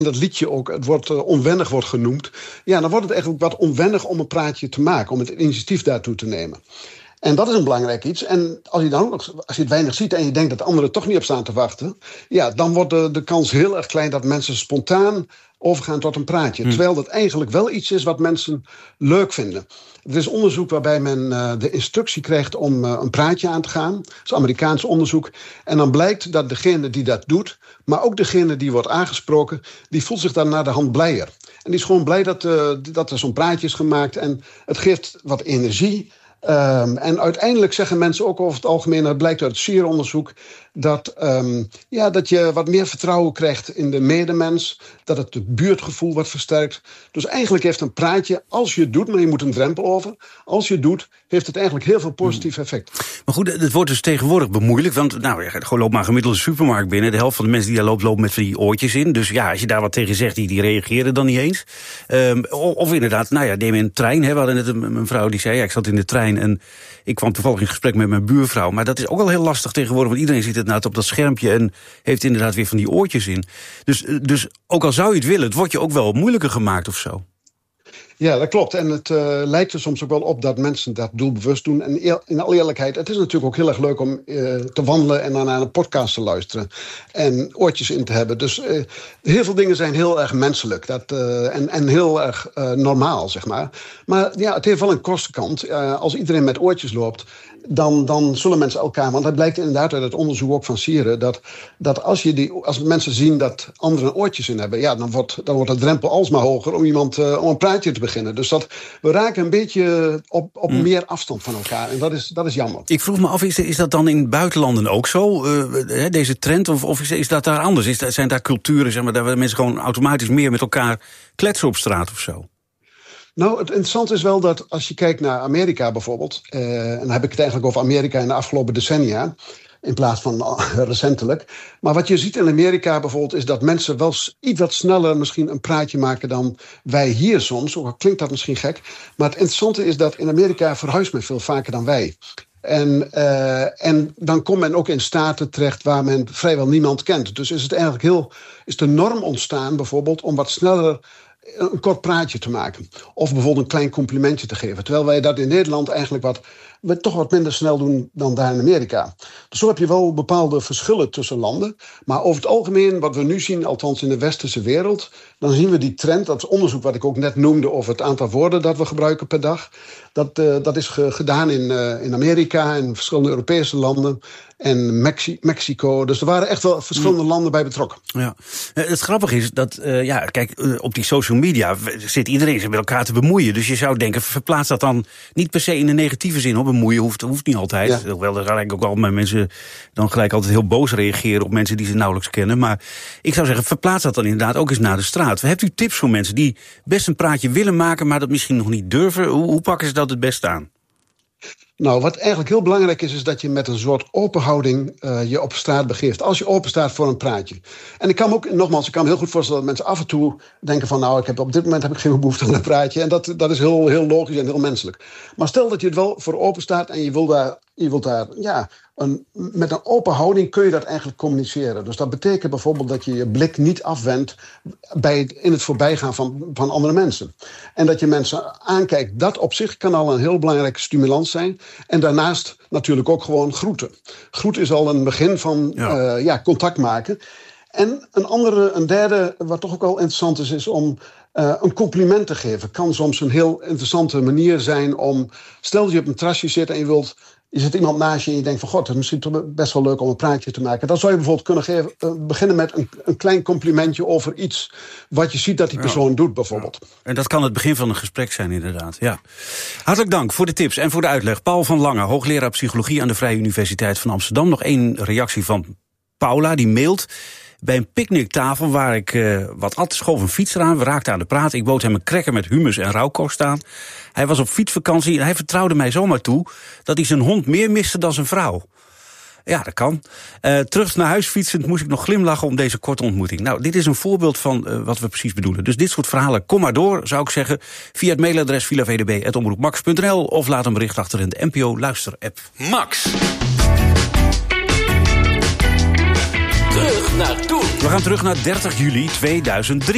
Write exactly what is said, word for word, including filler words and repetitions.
dat liedje ook het woord uh, onwennig wordt genoemd. Ja, dan wordt het eigenlijk wat onwennig om een praatje te maken, om het initiatief daartoe te nemen. En dat is een belangrijk iets. En als je dan ook nog, als je het weinig ziet en je denkt dat anderen toch niet op staan te wachten, ja, dan wordt de, de kans heel erg klein dat mensen spontaan overgaan tot een praatje. Hm. Terwijl dat eigenlijk wel iets is wat mensen leuk vinden. Er is onderzoek waarbij men uh, de instructie krijgt om uh, een praatje aan te gaan. Dat is Amerikaans onderzoek. En dan blijkt dat degene die dat doet, maar ook degene die wordt aangesproken, die voelt zich dan naar de hand blijer. En die is gewoon blij dat, uh, dat er zo'n praatje is gemaakt. En het geeft wat energie. Um, en uiteindelijk zeggen mensen ook over het algemeen, dat blijkt uit het S I R onderzoek, dat, um, ja, dat je wat meer vertrouwen krijgt in de medemens, dat het het buurtgevoel wordt versterkt. Dus eigenlijk heeft een praatje, als je het doet, maar je moet een drempel over, als je het doet, heeft het eigenlijk heel veel positief effect. Maar goed, het wordt dus tegenwoordig bemoeilijk, want nou, gewoon loop maar een gemiddelde supermarkt binnen. De helft van de mensen die daar loopt, lopen met van die oortjes in. Dus ja, als je daar wat tegen zegt, die, die reageren dan niet eens. Um, of, of inderdaad, nou ja, neem een trein. Hè. We hadden net een, een vrouw die zei, ja, ik zat in de trein en ik kwam toevallig in gesprek met mijn buurvrouw. Maar dat is ook wel heel lastig tegenwoordig, want iedereen ziet het nou op dat schermpje en heeft inderdaad weer van die oortjes in. Dus, dus ook al zou je het willen, het wordt je ook wel moeilijker gemaakt of zo. Ja, dat klopt. En het uh, lijkt er soms ook wel op dat mensen dat doelbewust doen. En eer, in alle eerlijkheid, het is natuurlijk ook heel erg leuk om uh, te wandelen en dan naar een podcast te luisteren. En oortjes in te hebben. Dus uh, heel veel dingen zijn heel erg menselijk. Dat, uh, en, en heel erg uh, normaal, zeg maar. Maar ja, het heeft wel een kostenkant. Uh, als iedereen met oortjes loopt, dan, dan zullen mensen elkaar... Want dat blijkt inderdaad uit het onderzoek ook van S I R... dat, dat als, je die, als mensen zien dat anderen oortjes in hebben, ja, dan wordt, dan wordt de drempel alsmaar hoger om iemand uh, om een praatje te beginnen. Dus dat, we raken een beetje op, op mm. meer afstand van elkaar. En dat is, dat is jammer. Ik vroeg me af, is, is dat dan in buitenlanden ook zo, uh, deze trend? Of, of is, is dat daar anders? Is dat, zijn daar culturen, zeg maar, daar mensen gewoon automatisch meer met elkaar kletsen op straat of zo? Nou, het interessante is wel dat als je kijkt naar Amerika bijvoorbeeld, Uh, en dan heb ik het eigenlijk over Amerika in de afgelopen decennia, in plaats van uh, recentelijk. Maar wat je ziet in Amerika bijvoorbeeld is dat mensen wel iets wat sneller misschien een praatje maken dan wij hier soms. Ook al klinkt dat misschien gek. Maar het interessante is dat in Amerika verhuist men veel vaker dan wij. En, uh, en dan komt men ook in staten terecht waar men vrijwel niemand kent. Dus is het eigenlijk heel, is de norm ontstaan bijvoorbeeld om wat sneller een kort praatje te maken. Of bijvoorbeeld een klein complimentje te geven. Terwijl wij dat in Nederland eigenlijk wat, we toch wat minder snel doen dan daar in Amerika. Dus zo heb je wel bepaalde verschillen tussen landen. Maar over het algemeen, wat we nu zien, althans in de westerse wereld, dan zien we die trend, dat onderzoek wat ik ook net noemde over het aantal woorden dat we gebruiken per dag. Dat, uh, dat is ge- gedaan in, uh, in Amerika en verschillende Europese landen. En Mexi- Mexico. Dus er waren echt wel verschillende landen bij betrokken. Ja. Het grappige is dat, uh, ja, kijk, uh, op die social media zit iedereen zich met elkaar te bemoeien. Dus je zou denken, verplaats dat dan niet per se in de negatieve zin. Op bemoeien hoeft, hoeft niet altijd. Ja. Hoewel er eigenlijk ook al met mensen dan gelijk altijd heel boos reageren op mensen die ze nauwelijks kennen. Maar ik zou zeggen, verplaats dat dan inderdaad ook eens naar de straat. Hebt u tips voor mensen die best een praatje willen maken, maar dat misschien nog niet durven? Hoe, hoe pakken ze dat het beste aan? Nou, wat eigenlijk heel belangrijk is, is dat je met een soort open houding uh, je op straat begeeft. Als je open staat voor een praatje. En ik kan me ook, nogmaals, ik kan me heel goed voorstellen dat mensen af en toe denken van, nou, ik heb op dit moment heb ik geen behoefte aan een praatje. En dat, dat is heel, heel logisch en heel menselijk. Maar stel dat je het wel voor open staat en je wil daar, je wilt daar, ja, een, met een open houding kun je dat eigenlijk communiceren. Dus dat betekent bijvoorbeeld dat je je blik niet afwendt bij het, in het voorbijgaan van, van andere mensen. En dat je mensen aankijkt. Dat op zich kan al een heel belangrijke stimulans zijn. En daarnaast natuurlijk ook gewoon groeten. Groet is al een begin van ja. Uh, ja, contact maken. En een andere, een derde, wat toch ook wel interessant is, is om uh, een compliment te geven. Kan soms een heel interessante manier zijn om, stel dat je op een terrasje zit en je wilt, je zit iemand naast je en je denkt van, god, het is misschien toch best wel leuk om een praatje te maken. Dan zou je bijvoorbeeld kunnen geven, uh, beginnen met een, een klein complimentje over iets wat je ziet dat die persoon ja. doet, bijvoorbeeld. Ja. En dat kan het begin van een gesprek zijn, inderdaad. Ja. Hartelijk dank voor de tips en voor de uitleg. Paul van Lange, hoogleraar psychologie aan de Vrije Universiteit van Amsterdam. Nog één reactie van Paula, die mailt: bij een picknicktafel waar ik uh, wat at, schoof een fietser aan. We raakten aan de praat. Ik bood hem een cracker met hummus en rauwkost aan. Hij was op fietsvakantie en hij vertrouwde mij zomaar toe dat hij zijn hond meer miste dan zijn vrouw. Ja, dat kan. Uh, terug naar huis fietsend moest ik nog glimlachen om deze korte ontmoeting. Nou, dit is een voorbeeld van uh, wat we precies bedoelen. Dus dit soort verhalen, kom maar door, zou ik zeggen, via het mailadres villa v d b apenstaartje omroep max punt n l of laat een bericht achter in de N P O Luister-app. Max. Terug naar toen. We gaan terug naar dertig juli tweeduizend drie.